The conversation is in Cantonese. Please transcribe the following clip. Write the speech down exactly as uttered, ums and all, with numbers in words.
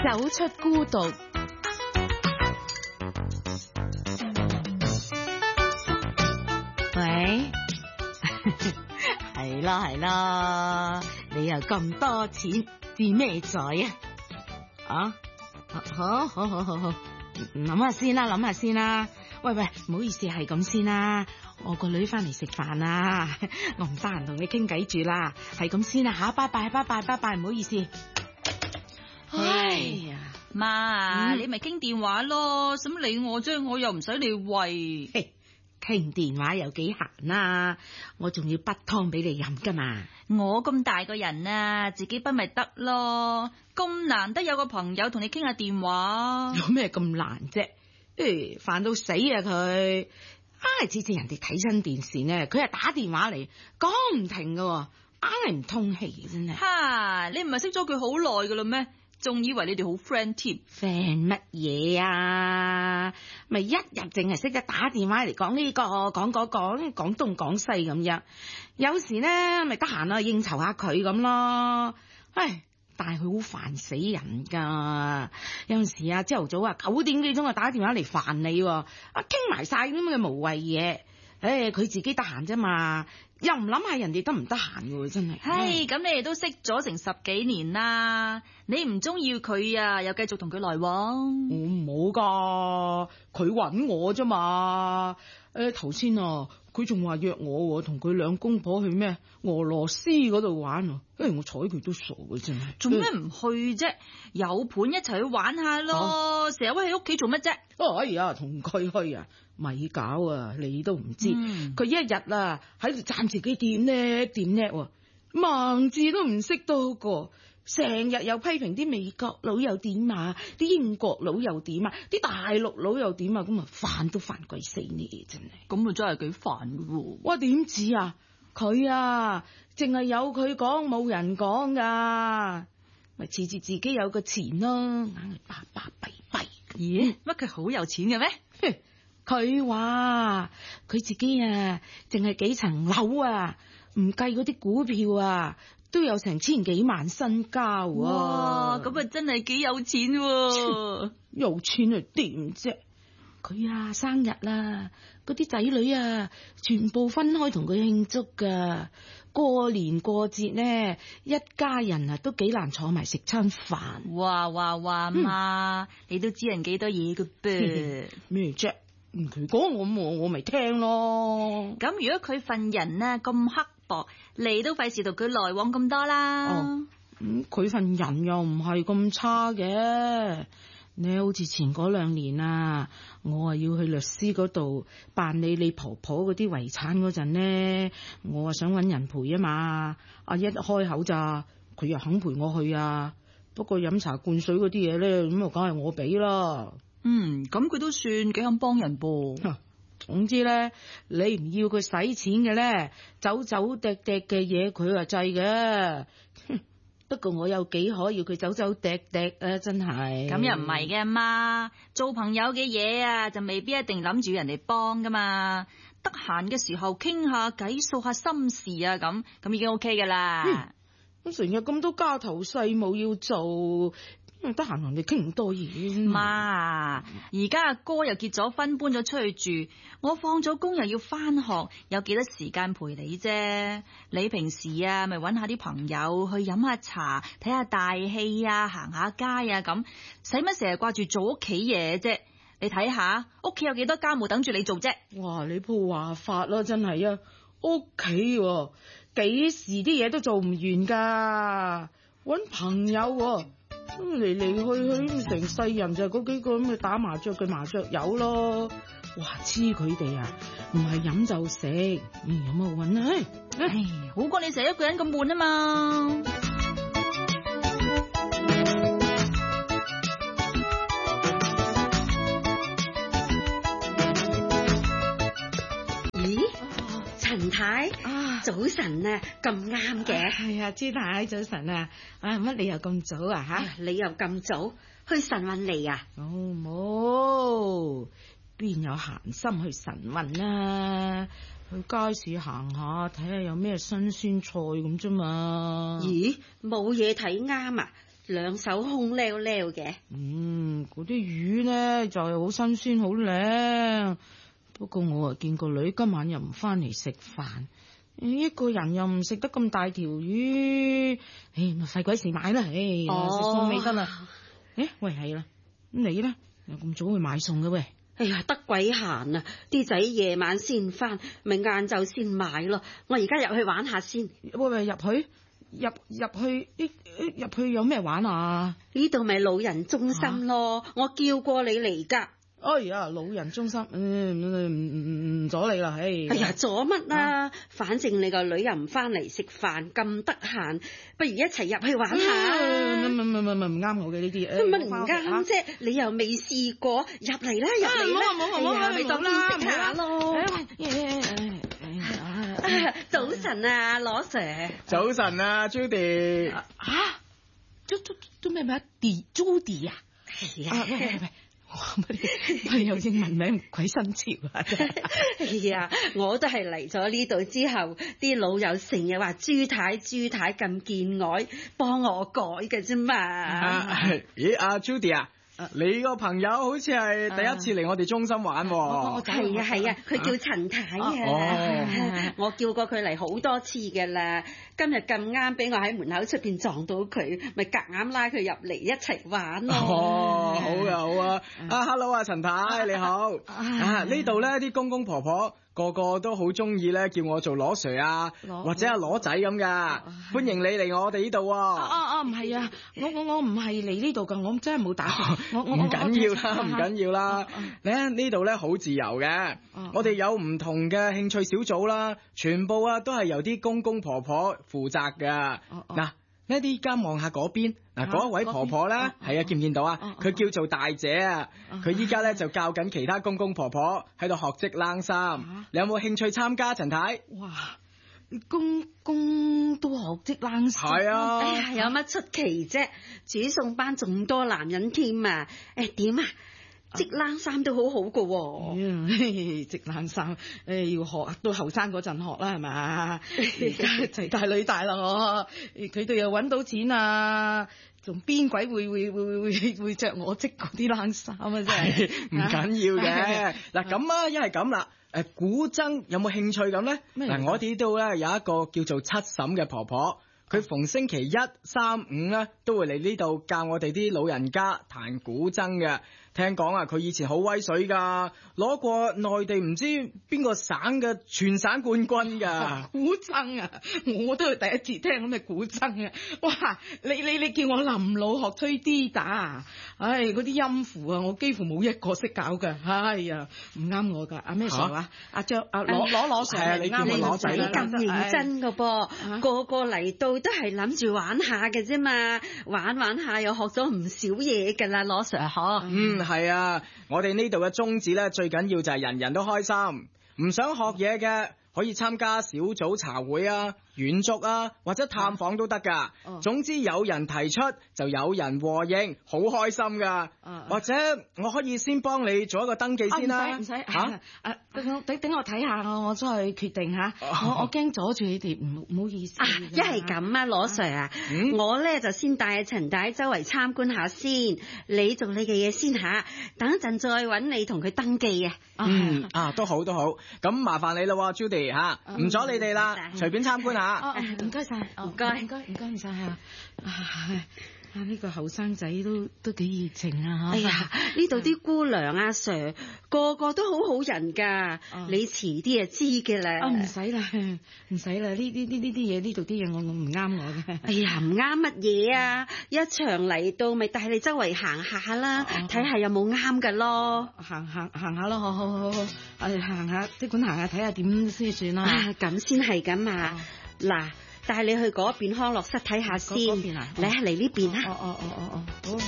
走出孤獨。喂，係啦係啦，你又咁多錢，變咩仔啊？啊，好好好好好，諗下先啦，諗下先啦。喂喂，唔好意思，係咁先啦。我個女翻嚟食飯啦，我唔得閒同你傾偈住啦，係咁先啦吓，拜拜拜拜拜拜，唔好意思。哎呀， 媽啊， 嗯、 你咪傾電話咯，使乜理我啫？我又唔使你喂。 嘿，傾電話有幾閒啊？我仲要滗湯俾你飲噶嘛。 我咁大個人啊，自己滗咪得咯。咁難得有個朋友同你傾下電話， 有咩咁難啫？誒，煩到死啊佢！唉，次次人哋睇親電視呢，佢係打電話嚟講唔停噶，硬係唔通氣真係。 哈，你唔係識咗佢好耐噶啦咩？仲以為你哋好 friend 添。 friend 乜嘢啊？咪一日淨係識得打電話嚟講呢個講嗰個，講東講西咁樣。有時呢咪得閒啊應酬下佢咁咯。唉，但係佢好煩死人噶。有陣時啊朝頭早啊九點幾鐘啊打電話嚟煩你，啊傾埋晒啲咁嘅無謂嘢。唉，佢自己得閒啫嘛，又唔諗下人哋得唔得閒嘅真係。 唉，咁你哋都識咗成十幾年啦，你唔中意佢啊，又繼續同佢來往？ 我唔好噶，佢搵我啫嘛。誒，頭先啊，佢仲話約我同佢兩公婆去咩俄羅斯嗰度玩啊。誒，我睬佢都傻嘅真係。 做咩唔去啫？有伴一齊去玩下咯，成日屈喺屋企做乜啫？ 哎呀，同佢去啊，咪搞啊！你都唔知，佢、嗯、一日啊喺度讚自己點叻點叻，盲字都唔識多個，成日又批評啲美國佬又點啊，啲英國佬又點啊，啲大陸佬又點啊，咁啊煩都煩鬼死你真係。 咁啊真係幾煩噶喎！ 哇，點知啊？佢啊，淨係有佢講，冇人講噶，咪次次自己有個錢咯，硬係巴巴閉閉。 咦？乜佢好有錢嘅咩？ 佢話佢自己啊，淨係幾層樓啊，唔計嗰啲股票啊，都有成千幾萬身家。 哇！咁啊真係幾有錢喎！ 有錢啊點啫？佢啊生日啦，嗰啲仔女啊，全部分開同佢慶祝噶。過年過節呢，一家人啊都幾難坐埋食餐飯。 哇哇哇媽，嗯、你都知人幾多嘢噶噃？ 咩啫？佢講我我我咪聽咯。 咁如果佢份人呢咁刻薄，你都費事同佢來往咁多啦。 哦，咁佢份人又唔係咁差嘅。你好似前嗰兩年啊，我啊要去律師嗰度辦理你婆婆嗰啲遺產嗰陣呢，我啊想搵人陪啊嘛。阿一開口咋，佢又肯陪我去啊。不過飲茶灌水嗰啲嘢咧，咁啊梗係我俾啦。 嗯，咁佢都算幾肯幫人噃。 總之咧，你唔要佢使錢嘅咧，走走趯趯嘅嘢佢話制嘅。不過我有幾可要佢走走趯趯啊，真係。 咁又唔係嘅媽，做朋友嘅嘢啊，就未必一定諗住人哋幫噶嘛。得閒嘅時候傾下偈，訴下心事啊，咁咁已經 OK 噶啦。 咁成日咁多家頭細務要做。得閒同你傾咁多嘢。 媽，而家阿哥又結咗婚，搬咗出去住，我放咗工又要翻學，有幾多時間陪你啫？你平時啊，咪搵下啲朋友去飲下茶，睇下大戲啊，行下街啊，咁使乜成日掛住做屋企嘢啫？你睇下屋企有幾多家務等住你做啫？ 哇，你鋪話法啦，真係啊！屋企幾時啲嘢都做唔完噶，搵朋友。咁嚟嚟去去成世人就嗰幾個咁嘅打麻雀嘅麻雀友咯。哇，黐佢哋啊，唔係飲就食，嗯，有乜好搵啊？唉， 唉，好過你成日一個人咁悶啊嘛。 咦，陳太？早晨啊，咁啱嘅。 係啊，朱太早晨啊。啊，乜你又咁早啊？吓、哎， 你又咁早去晨運嚟啊？ 哦，冇，邊有閒心去晨運啊？去街市行下，睇下有咩新鮮菜咁啫嘛。 咦，冇嘢睇啱啊？ 兩手空溜溜嘅。 嗯，嗰啲魚咧就係好新鮮好靚，不過我啊見個女今晚又唔翻嚟食飯，一個人又唔食得咁大條魚，唉，咪費鬼事買啦，唉，食餸未得啦。誒，喂係啦，咁你咧又咁早去買餸嘅喂？ 哎呀，得鬼閒啊！啲仔夜晚先翻，咪晏晝先買咯。我而家入去玩下先。 喂喂，入去入入去呢？入去有咩玩啊？ 呢度咪老人中心咯，啊、我叫過你嚟噶。 哎呀，老人中心，嗯，唔唔唔阻你啦，唉。 哎呀，阻乜啊？啊反正你個女又唔翻嚟食飯，咁得閒，不如一齊入去玩下。 唔唔唔唔唔唔啱我嘅呢啲。 乜唔啱啫？你又未試過，入嚟啦，入嚟啦。 冇冇冇冇， 你當見識下咯。早晨啊，羅 Sir。 早晨啊 ，Judy。 啊？都都都咩咩？Judy 啊？ 係啊。 喂喂喂。我有英文名鬼新潮啊！ 哎呀，我都係嚟咗呢度之後，啲老友成日話朱太朱太咁見外，幫我改嘅啫嘛。 咦，阿 Judy 啊，你個朋友好似係第一次嚟我哋中心玩喎。 係啊係啊，佢叫陳太啊。我叫過佢嚟好多次㗎啦。今日咁啱俾我喺門口出邊撞到佢，咪夾硬拉佢入嚟一齊玩咯。 哦，好啊好啊，啊 Hello 啊陳太你好，啊呢度咧啲公公婆婆個個都好中意咧叫我做羅 Sir 啊，或者阿羅仔咁噶，歡迎你嚟我哋呢度。 啊啊唔係啊，我我我唔係嚟呢度噶，我真係冇打算。我我唔緊要啦，唔緊要啦。咧呢度咧好自由嘅，我哋有唔同嘅興趣小組啦，全部啊都係由啲公公婆婆負責噶。嗱，呢啲依家望下嗰邊，嗱嗰一位婆婆咧，係啊見唔見到啊？佢叫做大姐啊，佢依家咧就教緊其他公公婆婆喺度學織冷衫。你有冇興趣參加，陳太？ 哇，公公都學織冷衫。 係啊。 哎呀，有乜出奇啫？煮餸班仲多男人添啊！誒點啊？織冷衫都好好噶喎， 織冷衫誒要學到後生嗰陣學啦，係咪？而家齊大女大啦，我佢哋又揾到錢啊，仲邊鬼會會會會會著我織嗰啲冷衫啊？真係唔緊要嘅。嗱咁啊，一係咁啦，誒古箏有冇興趣咁咧？嗱，我哋呢度咧有一個叫做七嬸嘅婆婆。佢逢星期一、三、五咧都會嚟呢度教我哋啲老人家彈古箏嘅。聽講啊，佢以前好威水噶，攞過內地唔知邊個省嘅全省冠軍噶。 古箏啊，我都係第一次聽咁嘅古箏啊！哇，你你你叫我臨老學吹 D 打，唉，嗰啲音符啊，我幾乎冇一個識搞噶。哎呀，唔啱我噶。阿咩 Sir 啊？阿張阿攞攞攞上嚟， 你叫我攞仔你咁認真噶噃，個個嚟到都係諗住玩下嘅啫嘛，玩玩下又學咗唔少嘢噶啦，攞 Sir 嗬。 嗯。係啊，我哋呢度嘅宗旨咧，最緊要就係人人都開心，唔想學嘢嘅可以參加小組茶會啊、遠足啊，或者探訪都得噶。 哦、總之有人提出就有人和應，好開心噶。 哦、 或者我可以先幫你做一個登記先啦。 唔使唔使吓，誒等等等我睇下，我我再決定吓。 哦、 我我驚阻住你哋，唔唔好意思。 一係咁啊，羅 Sir 啊， 嗯、 我咧就先帶阿陳太周圍參觀下先，你做你嘅嘢先吓，等一陣再揾你同佢登記啊。 嗯啊，都好都好，咁麻煩你啦 ，Judy 吓，唔阻你哋啦，隨便參觀下。 哦，唔該晒，唔該唔該唔該唔晒啊！啊呢個後生仔都都幾熱情啊！ 哎呀，呢度啲姑娘阿 Sir 個個都好好人噶，你遲啲就知嘅啦。 啊唔使啦，唔使啦，呢啲呢呢啲嘢，呢度啲嘢我我唔啱我嘅。 哎呀，唔啱乜嘢啊！一場嚟到咪帶你周圍行下啦，睇下有冇啱嘅咯。 行行行下咯，好好好好，誒行下，即管行下睇下點先算啦。 啊，咁先係咁啊！嗱，帶你去嗰邊康樂室睇下先。 嗰邊啊？ 你嚟呢邊啊？ 哦哦哦哦哦，好。